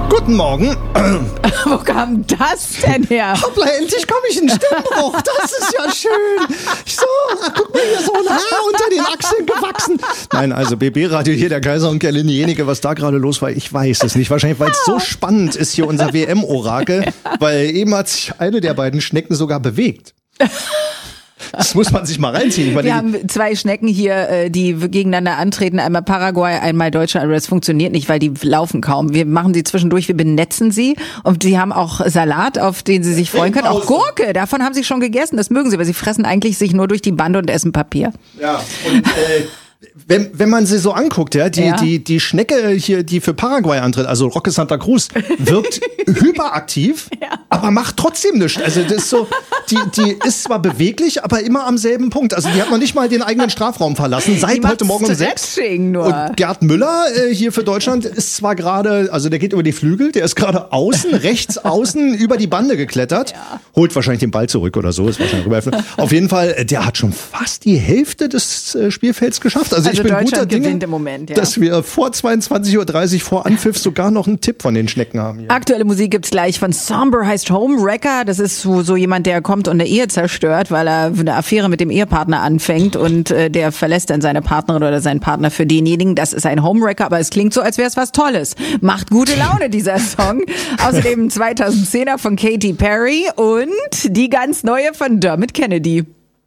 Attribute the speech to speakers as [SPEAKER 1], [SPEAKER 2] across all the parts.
[SPEAKER 1] Guten Morgen.
[SPEAKER 2] Wo kam das denn her?
[SPEAKER 1] Hoppla, endlich komme ich in Stimmbruch. Das ist ja schön. So, guck mal, hier so ein Haar unter den Achseln gewachsen. Nein, also BB-Radio hier, der Kaiser und Gerlinde Jenike, was da gerade los war, ich weiß es nicht. Wahrscheinlich, weil es so spannend ist hier, unser WM-Orakel, weil eben hat sich eine der beiden Schnecken sogar bewegt. Das muss man sich mal reinziehen.
[SPEAKER 2] Wir haben zwei Schnecken hier, die gegeneinander antreten. Einmal Paraguay, einmal Deutschland. Aber das funktioniert nicht, weil die laufen kaum. Wir machen sie zwischendurch, wir benetzen sie. Und sie haben auch Salat, auf den sie sich freuen können. Auch Gurke, davon haben sie schon gegessen. Das mögen sie, weil sie fressen eigentlich sich nur durch die Bande und essen Papier.
[SPEAKER 1] Ja, und wenn man sie so anguckt, ja, die Schnecke hier, die für Paraguay antritt, also Roque Santa Cruz, wirkt hyperaktiv, aber macht trotzdem nichts. Also das ist so, die ist zwar beweglich, aber immer am selben Punkt. Also die hat noch nicht mal den eigenen Strafraum verlassen, seit heute Morgen um 6. Und Gerd Müller hier für Deutschland ist zwar gerade, also der geht über die Flügel, der ist gerade rechts außen über die Bande geklettert, holt wahrscheinlich den Ball zurück oder so, ist wahrscheinlich rüber. Auf jeden Fall, der hat schon fast die Hälfte des Spielfelds geschafft. Also ich bin guter Dinge, im Moment, dass wir vor 22:30 Uhr vor Anpfiff sogar noch einen Tipp von den Schnecken haben hier.
[SPEAKER 2] Aktuelle Musik gibt's gleich von Somber, heißt Homewrecker. Das ist so jemand, der kommt und eine Ehe zerstört, weil er eine Affäre mit dem Ehepartner anfängt und der verlässt dann seine Partnerin oder seinen Partner für denjenigen. Das ist ein Homewrecker, aber es klingt so, als wäre es was Tolles. Macht gute Laune, dieser Song. Außerdem 2010er von Katy Perry und die ganz neue von Dermot Kennedy.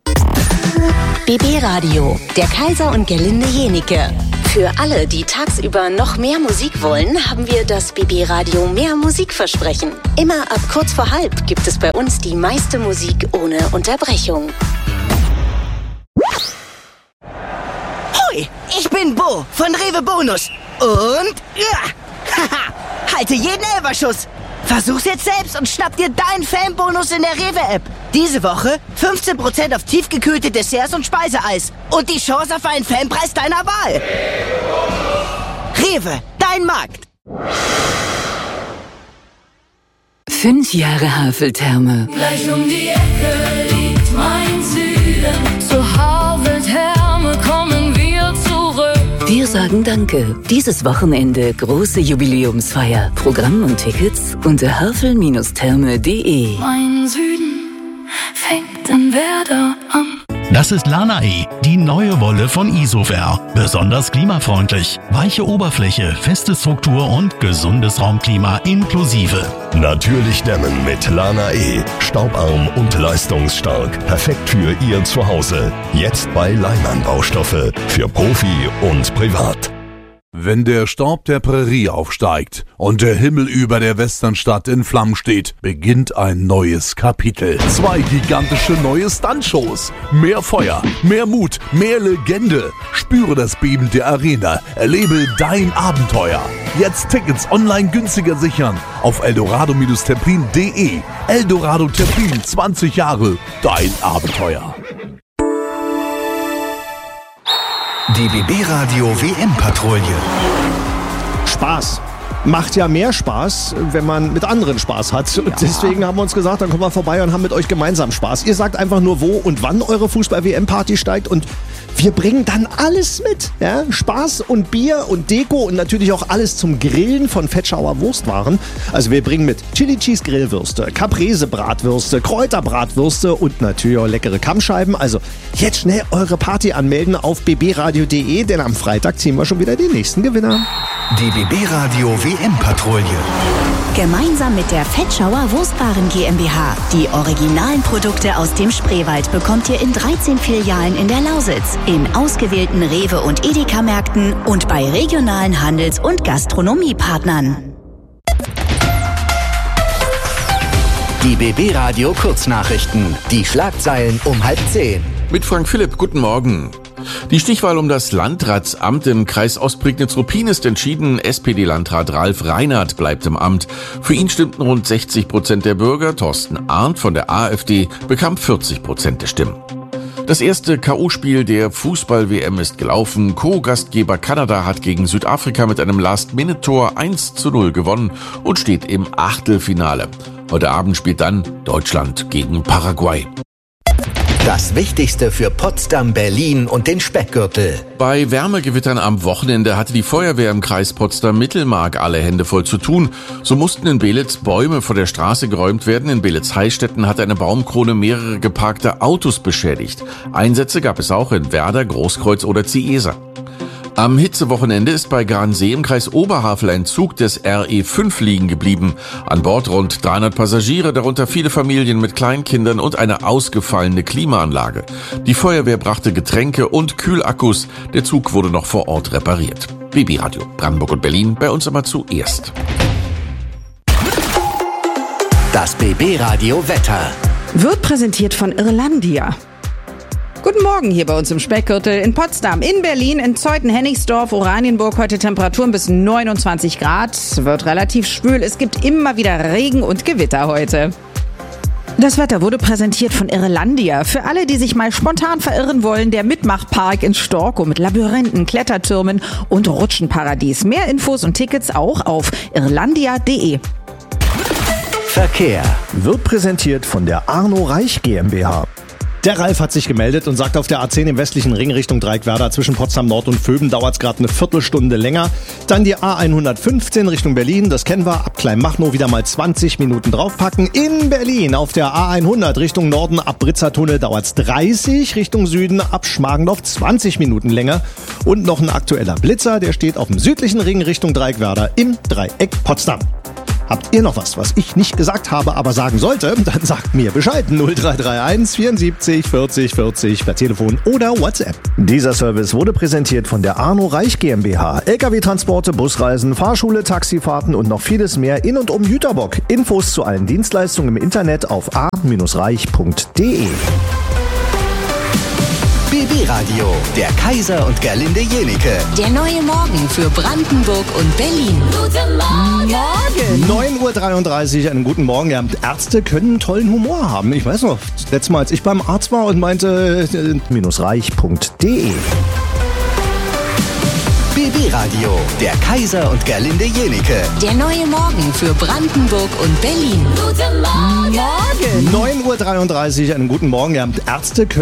[SPEAKER 3] BB Radio, der Kaiser und Gerlinde Jenike. Für alle, die tagsüber noch mehr Musik wollen, haben wir das BB Radio mehr Musikversprechen. Immer ab kurz vor halb gibt es bei uns die meiste Musik ohne Unterbrechung.
[SPEAKER 4] Hoi, ich bin Bo von Rewe Bonus. Und halte jeden Elferschuss. Versuch's jetzt selbst und schnapp dir deinen Fanbonus in der Rewe-App. Diese Woche 15% auf tiefgekühlte Desserts und Speiseeis. Und die Chance auf einen Fanpreis deiner Wahl. Rewe, dein Markt.
[SPEAKER 5] 5 Jahre Haveltherme.
[SPEAKER 6] Gleich um die Ecke liegt mein Süden. Zur Haveltherme kommen wir zurück.
[SPEAKER 5] Wir sagen Danke. Dieses Wochenende große Jubiläumsfeier. Programm und Tickets unter havel-therme.de.
[SPEAKER 6] Mein Süden fängt in Werder an.
[SPEAKER 7] Das ist Lana-E, die neue Wolle von Isover. Besonders klimafreundlich. Weiche Oberfläche, feste Struktur und gesundes Raumklima inklusive.
[SPEAKER 8] Natürlich dämmen mit Lana-E. Staubarm und leistungsstark. Perfekt für Ihr Zuhause. Jetzt bei Leimann Baustoffe. Für Profi und Privat.
[SPEAKER 9] Wenn der Staub der Prärie aufsteigt und der Himmel über der Westernstadt in Flammen steht, beginnt ein neues Kapitel. 2 gigantische neue Stuntshows. Mehr Feuer, mehr Mut, mehr Legende. Spüre das Beben der Arena. Erlebe dein Abenteuer. Jetzt Tickets online günstiger sichern auf eldorado-terpin.de. Eldorado Terpin, 20 Jahre, dein Abenteuer.
[SPEAKER 10] Die BB Radio WM-Patrouille.
[SPEAKER 1] Spaß. Macht ja mehr Spaß, wenn man mit anderen Spaß hat. Und deswegen haben wir uns gesagt, dann kommen wir vorbei und haben mit euch gemeinsam Spaß. Ihr sagt einfach nur, wo und wann eure Fußball-WM-Party steigt und wir bringen dann alles mit. Ja? Spaß und Bier und Deko und natürlich auch alles zum Grillen von Fettschauer Wurstwaren. Also wir bringen mit Chili Cheese Grillwürste, Caprese Bratwürste, Kräuterbratwürste und natürlich auch leckere Kammscheiben. Also jetzt schnell eure Party anmelden auf bbradio.de, denn am Freitag ziehen wir schon wieder den nächsten Gewinner.
[SPEAKER 10] Die BB Radio WM-Patrouille.
[SPEAKER 3] Gemeinsam mit der Fettschauer Wurstwaren GmbH. Die originalen Produkte aus dem Spreewald bekommt ihr in 13 Filialen in der Lausitz, in ausgewählten Rewe- und Edeka-Märkten und bei regionalen Handels- und Gastronomiepartnern.
[SPEAKER 10] Die BB Radio Kurznachrichten. Die Schlagzeilen um 9:30.
[SPEAKER 11] Mit Frank Philipp, guten Morgen. Die Stichwahl um das Landratsamt im Kreis Ostprignitz-Ruppin ist entschieden. SPD-Landrat Ralf Reinhardt bleibt im Amt. Für ihn stimmten rund 60% der Bürger. Thorsten Arndt von der AfD bekam 40% der Stimmen. Das erste K.O.-Spiel der Fußball-WM ist gelaufen. Co-Gastgeber Kanada hat gegen Südafrika mit einem Last-Minute-Tor 1:0 gewonnen und steht im Achtelfinale. Heute Abend spielt dann Deutschland gegen Paraguay.
[SPEAKER 10] Das Wichtigste für Potsdam, Berlin und den Speckgürtel.
[SPEAKER 11] Bei Wärmegewittern am Wochenende hatte die Feuerwehr im Kreis Potsdam-Mittelmark alle Hände voll zu tun. So mussten in Belitz Bäume vor der Straße geräumt werden. In Belitz-Heistetten hat eine Baumkrone mehrere geparkte Autos beschädigt. Einsätze gab es auch in Werder, Großkreuz oder Ziesa. Am Hitzewochenende ist bei Gransee im Kreis Oberhavel ein Zug des RE5 liegen geblieben. An Bord rund 300 Passagiere, darunter viele Familien mit Kleinkindern und eine ausgefallene Klimaanlage. Die Feuerwehr brachte Getränke und Kühlakkus. Der Zug wurde noch vor Ort repariert. BB Radio Brandenburg und Berlin, bei uns aber zuerst.
[SPEAKER 10] Das BB Radio Wetter
[SPEAKER 2] wird präsentiert von Irlandia. Guten Morgen hier bei uns im Speckgürtel in Potsdam, in Berlin, in Zeuthen, Hennigsdorf, Oranienburg. Heute Temperaturen bis 29 Grad. Wird relativ schwül. Es gibt immer wieder Regen und Gewitter heute. Das Wetter wurde präsentiert von Irlandia. Für alle, die sich mal spontan verirren wollen, der Mitmachpark in Storkow mit Labyrinthen, Klettertürmen und Rutschenparadies. Mehr Infos und Tickets auch auf irlandia.de.
[SPEAKER 10] Verkehr
[SPEAKER 1] wird präsentiert von der Arno Reich GmbH. Der Ralf hat sich gemeldet und sagt, auf der A10 im westlichen Ring Richtung Dreieckwerder zwischen Potsdam Nord und Vöben dauert es gerade eine Viertelstunde länger. Dann die A115 Richtung Berlin, das kennen wir, ab Kleinmachnow wieder mal 20 Minuten draufpacken. In Berlin auf der A100 Richtung Norden ab Britzertunnel dauert es 30, Richtung Süden ab Schmargendorf 20 Minuten länger. Und noch ein aktueller Blitzer, der steht auf dem südlichen Ring Richtung Dreieckwerder im Dreieck Potsdam. Habt ihr noch was ich nicht gesagt habe, aber sagen sollte, dann sagt mir Bescheid. 0331 74 40 40 per Telefon oder WhatsApp. Dieser Service wurde präsentiert von der Arno Reich GmbH. LKW-Transporte, Busreisen, Fahrschule, Taxifahrten und noch vieles mehr in und um Jüterbock. Infos zu allen Dienstleistungen im Internet auf a-reich.de.
[SPEAKER 10] BB Radio, der Kaiser und Gerlinde Jenike.
[SPEAKER 3] Der neue Morgen für Brandenburg und Berlin.
[SPEAKER 6] Guten Morgen!
[SPEAKER 1] 9.33 Uhr, einen guten Morgen. Ja, Ärzte können einen tollen Humor haben. Ich weiß noch, letztes Mal, als ich beim Arzt war und meinte, -reich.de.
[SPEAKER 10] BB Radio, der Kaiser und Gerlinde Jenike.
[SPEAKER 3] Der neue Morgen für Brandenburg und Berlin.
[SPEAKER 6] Guten Morgen!
[SPEAKER 1] 9.33 Uhr, einen guten Morgen. Ja, Ärzte können